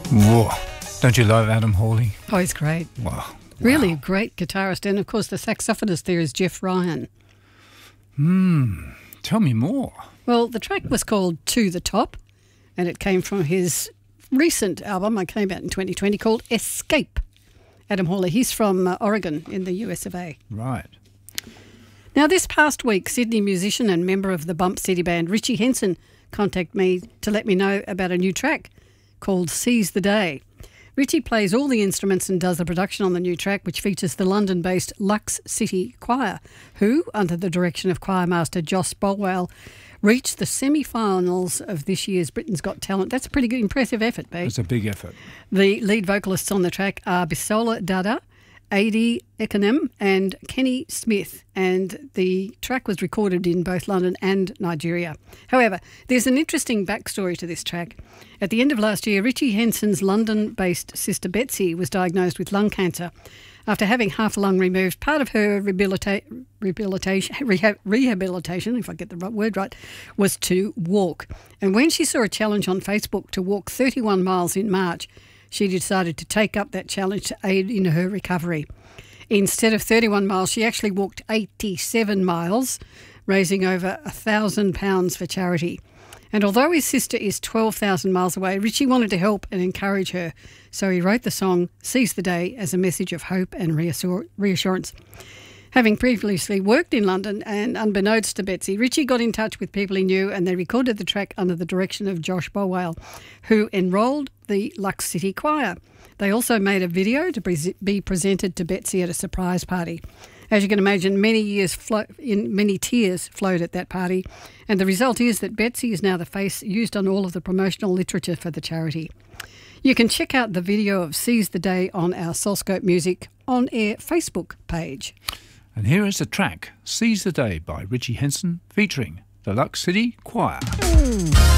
Whoa. Don't you love Adam Hawley? Oh, he's great. Wow. Really great guitarist. And, of course, the saxophonist there is Jeff Ryan. Tell me more. Well, the track was called To the Top, and it came from his recent album, it came out in 2020, called Escape. Adam Hawley, he's from Oregon in the US of A. Right. Now, this past week, Sydney musician and member of the Bump City Band, Richie Henson, contacted me to let me know about a new track called Seize the Day. Richie plays all the instruments and does the production on the new track, which features the London-based Lux City Choir, who, under the direction of choir master Josh Bolwell, reached the semi-finals of this year's Britain's Got Talent. That's a pretty good, impressive effort, Pete. It's a big effort. The lead vocalists on the track are Bisola Dada, Adi Ekanem and Kenny Smith, and the track was recorded in both London and Nigeria. However, there's an interesting backstory to this track. At the end of last year, Richie Henson's London-based sister Betsy was diagnosed with lung cancer. After having half a lung removed, part of her rehabilitation, if I get the word right, was to walk. And when she saw a challenge on Facebook to walk 31 miles in March, she decided to take up that challenge to aid in her recovery. Instead of 31 miles, she actually walked 87 miles, raising over £1,000 for charity. And although his sister is 12,000 miles away, Richie wanted to help and encourage her. So he wrote the song Seize the Day as a message of hope and reassurance. Having previously worked in London and unbeknownst to Betsy, Richie got in touch with people he knew and they recorded the track under the direction of Josh Bolwell, who enrolled the Lux City Choir. They also made a video to be presented to Betsy at a surprise party. As you can imagine, many tears flowed at that party, and the result is that Betsy is now the face used on all of the promotional literature for the charity. You can check out the video of Seize the Day on our Soulscope Music on-air Facebook page. And here is the track, Seize the Day by Richie Henson, featuring the Lux City Choir.